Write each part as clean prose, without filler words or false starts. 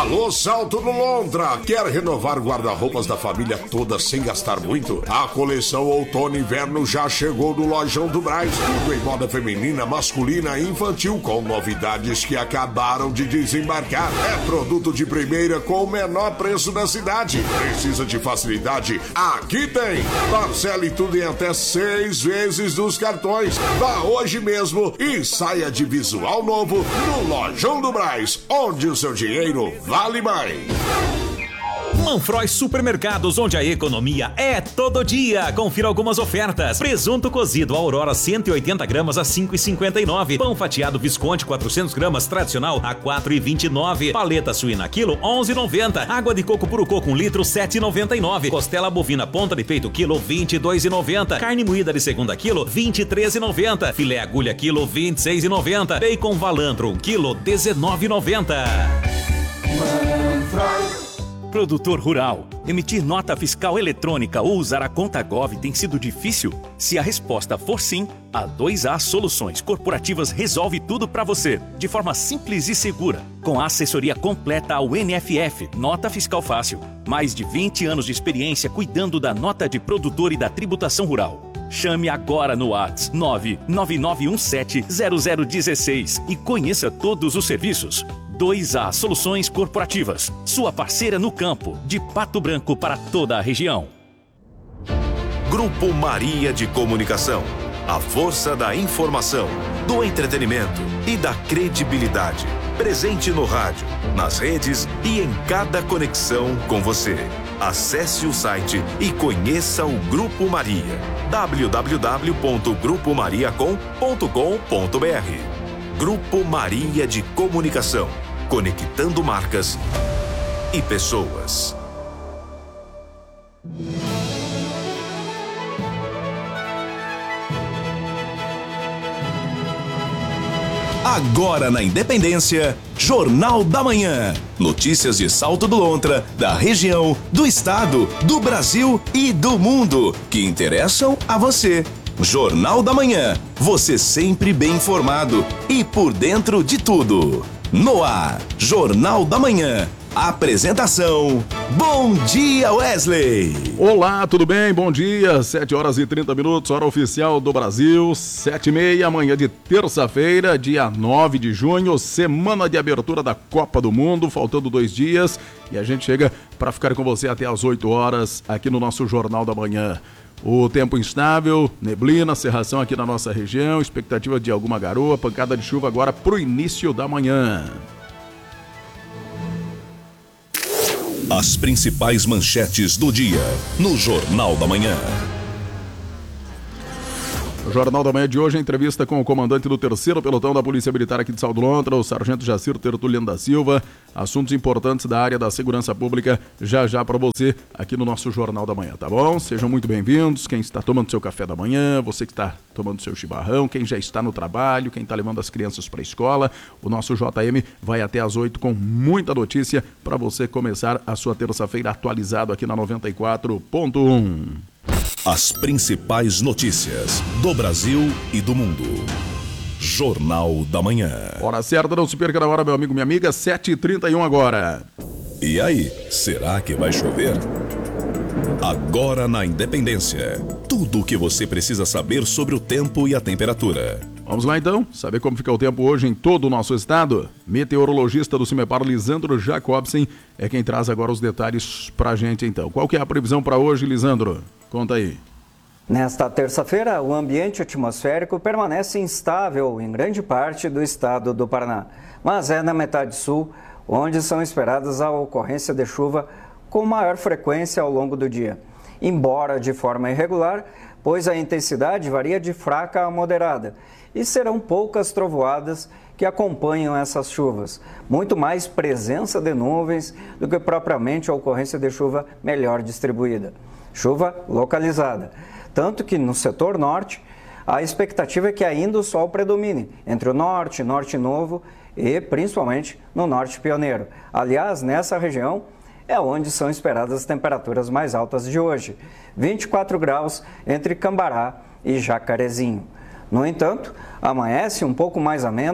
Alô, Salto do Lontra! Quer renovar guarda-roupas da família toda sem gastar muito? A coleção Outono e Inverno já chegou no Lojão do Brás. Tudo em moda feminina, masculina e infantil, com novidades que acabaram de desembarcar. É produto de primeira com o menor preço da cidade. Precisa de facilidade? Aqui tem! Parcele tudo em até 6 vezes dos cartões. Vá hoje mesmo e saia de visual novo no Lojão do Brás, onde o seu dinheiro vale mais. Manfroy Supermercados, onde a economia é todo dia. Confira algumas ofertas. Presunto cozido Aurora 180 gramas a 5,59. Pão fatiado Visconti 400 gramas tradicional a 4,29. Paleta suína quilo 11,90. Água de coco puro coco 1 litro 7,99. Costela bovina ponta de peito quilo 22,90. Carne moída de segunda quilo 23,90. Filé agulha quilo 26,90. Bacon valantro 1 quilo 19,90. Produtor rural, emitir nota fiscal eletrônica ou usar a conta Gov tem sido difícil? Se a resposta for sim, a 2A Soluções Corporativas resolve tudo para você, de forma simples e segura, com a assessoria completa ao NFF, Nota Fiscal Fácil. Mais de 20 anos de experiência cuidando da nota de produtor e da tributação rural. Chame agora no WhatsApp 999170016 e conheça todos os serviços. 2A Soluções Corporativas, sua parceira no campo, de Pato Branco para toda a região. Grupo Maria de Comunicação. A força da informação, do entretenimento e da credibilidade. Presente no rádio, nas redes e em cada conexão com você. Acesse o site e conheça o Grupo Maria. www.grupomariacom.com.br. Grupo Maria de Comunicação. Conectando marcas e pessoas. Agora na Independência, Jornal da Manhã. Notícias de Salto do Lontra, da região, do estado, do Brasil e do mundo, que interessam a você. Jornal da Manhã, você sempre bem informado e por dentro de tudo. No ar, Jornal da Manhã. Apresentação, Bom Dia Wesley. Olá, tudo bem? Bom dia, 7h30, hora oficial do Brasil, 7h30, manhã de terça-feira, dia 9 de junho, semana de abertura da Copa do Mundo, faltando 2 dias, e a gente chega para ficar com você até às 8 horas aqui no nosso Jornal da Manhã. O tempo instável, neblina, cerração aqui na nossa região, expectativa de alguma garoa, pancada de chuva agora pro início da manhã. As principais manchetes do dia no Jornal da Manhã. No Jornal da Manhã de hoje, a entrevista com o comandante do 3º Pelotão da Polícia Militar aqui de Salto do Lontra, o Sargento Jacir Tertuliano da Silva. Assuntos importantes da área da segurança pública já para você aqui no nosso Jornal da Manhã, tá bom? Sejam muito bem-vindos, quem está tomando seu café da manhã, você que está tomando seu chimarrão, quem já está no trabalho, quem está levando as crianças para a escola. O nosso JM vai até às 8 com muita notícia para você começar a sua terça-feira atualizado aqui na 94.1. As principais notícias do Brasil e do mundo. Jornal da Manhã. Hora certa, não se perca na hora, meu amigo, minha amiga, 7h31 agora. E aí, será que vai chover? Agora na Independência, tudo o que você precisa saber sobre o tempo e a temperatura. Vamos lá então, saber como fica o tempo hoje em todo o nosso estado? Meteorologista do CIMEPAR, Lisandro Jacobsen, é quem traz agora os detalhes pra gente então. Qual que é a previsão para hoje, Lisandro? Conta aí. Nesta terça-feira, o ambiente atmosférico permanece instável em grande parte do estado do Paraná, mas é na metade sul onde são esperadas a ocorrência de chuva com maior frequência ao longo do dia, embora de forma irregular, pois a intensidade varia de fraca a moderada e serão poucas trovoadas que acompanham essas chuvas, muito mais presença de nuvens do que propriamente a ocorrência de chuva melhor distribuída. Chuva localizada, tanto que no setor norte, a expectativa é que ainda o sol predomine entre o norte, norte novo e principalmente no norte pioneiro. Aliás, nessa região é onde são esperadas as temperaturas mais altas de hoje, 24 graus entre Cambará e Jacarezinho. No entanto, amanhece um pouco mais ameno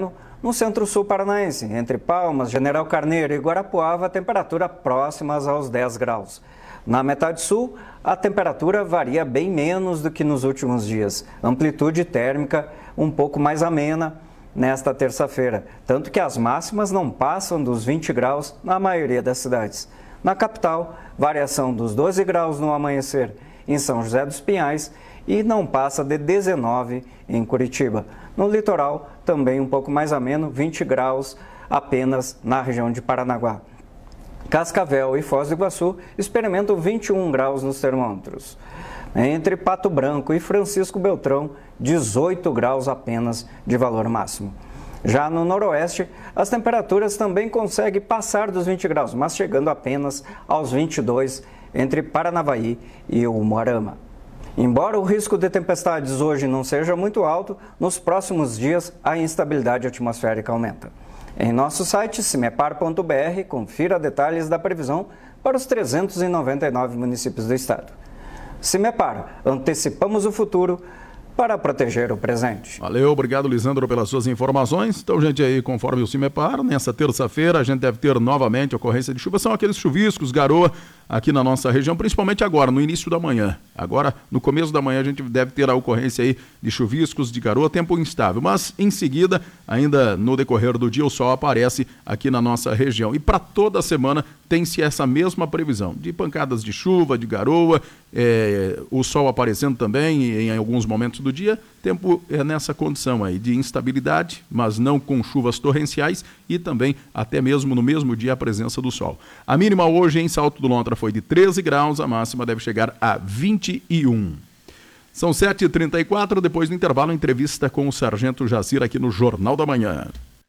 No centro-sul paranaense, entre Palmas, General Carneiro e Guarapuava, a temperatura próximas aos 10 graus. Na metade sul, a temperatura varia bem menos do que nos últimos dias. Amplitude térmica um pouco mais amena nesta terça-feira, tanto que as máximas não passam dos 20 graus na maioria das cidades. Na capital, variação dos 12 graus no amanhecer em São José dos Pinhais e não passa de 19 em Curitiba. No litoral, também um pouco mais ameno, 20 graus apenas na região de Paranaguá. Cascavel e Foz do Iguaçu experimentam 21 graus nos termômetros. Entre Pato Branco e Francisco Beltrão, 18 graus apenas de valor máximo. Já no noroeste, as temperaturas também conseguem passar dos 20 graus, mas chegando apenas aos 22 entre Paranavaí e Umuarama. Embora o risco de tempestades hoje não seja muito alto, nos próximos dias a instabilidade atmosférica aumenta. Em nosso site, cimepar.br, confira detalhes da previsão para os 399 municípios do estado. Cimepar, antecipamos o futuro para proteger o presente. Valeu, obrigado, Lisandro, pelas suas informações. Então, gente, aí, conforme o Cimepar, nessa terça-feira a gente deve ter novamente ocorrência de chuva. São aqueles chuviscos, garoa, aqui na nossa região, principalmente agora, no início da manhã. Agora, no começo da manhã, a gente deve ter a ocorrência aí de chuviscos, de garoa, tempo instável. Mas, em seguida, ainda no decorrer do dia, o sol aparece aqui na nossa região. E para toda a semana tem-se essa mesma previsão de pancadas de chuva, de garoa, o sol aparecendo também em alguns momentos do dia. Tempo nessa condição aí de instabilidade, mas não com chuvas torrenciais e também até mesmo no mesmo dia a presença do sol. A mínima hoje em Salto do Lontra foi de 13 graus, a máxima deve chegar a 21. São 7h34, depois do intervalo, entrevista com o Sargento Jacir aqui no Jornal da Manhã.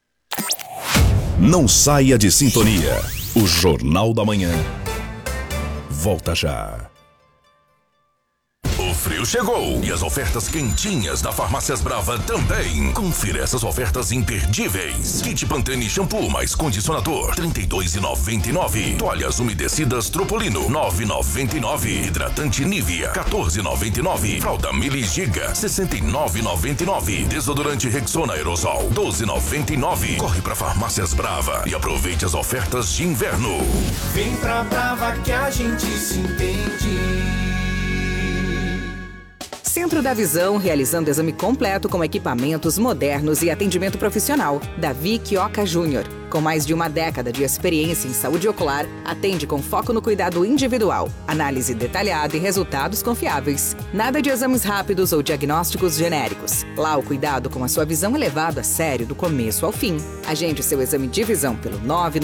Não saia de sintonia. O Jornal da Manhã volta já. O frio chegou e as ofertas quentinhas da Farmácias Brava também. Confira essas ofertas imperdíveis. Kit Pantene shampoo mais condicionador, R$ 32,99. Toalhas umedecidas Tropolino, R$ 9,99. Hidratante Nivea, R$ 14,99. Fralda Mili Giga, R$ 69,99. Desodorante Rexona Aerosol, R$ 12,99. Corre pra Farmácias Brava e aproveite as ofertas de inverno. Vem pra Brava que a gente se entende. Centro da Visão, realizando exame completo com equipamentos modernos e atendimento profissional. Davi Quioca Júnior. Com mais de uma década de experiência em saúde ocular, atende com foco no cuidado individual, análise detalhada e resultados confiáveis. Nada de exames rápidos ou diagnósticos genéricos. Lá o cuidado com a sua visão é levado a sério do começo ao fim. Agende seu exame de visão pelo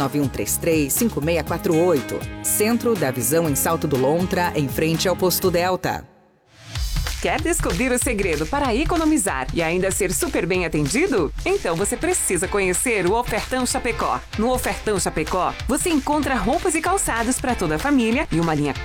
991335648. Centro da Visão em Salto do Lontra, em frente ao Posto Delta. Quer descobrir o segredo para economizar e ainda ser super bem atendido? Então você precisa conhecer o Ofertão Chapecó. No Ofertão Chapecó, você encontra roupas e calçados para toda a família e uma linha